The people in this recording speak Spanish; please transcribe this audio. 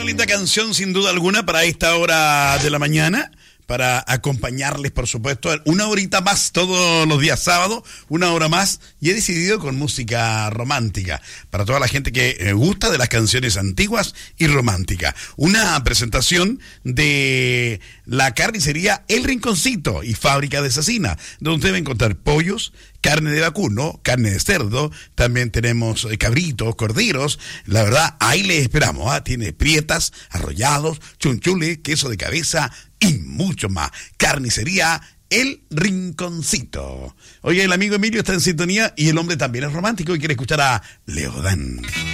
linda canción sin duda alguna para esta hora de la mañana, para acompañarles, por supuesto, una horita más todos los días sábados, una hora más, y he decidido con música romántica, para toda la gente que gusta de las canciones antiguas y románticas. Una presentación de la carnicería El Rinconcito y Fábrica de Cecina, donde usted va a encontrar pollos, carne de vacuno, carne de cerdo, también tenemos cabritos, corderos, la verdad, ahí les esperamos, ¿eh? Tiene prietas, arrollados, chunchule, queso de cabeza y mucho más. Carnicería El Rinconcito. Oye, el amigo Emilio está en sintonía y el hombre también es romántico y quiere escuchar a Leodán.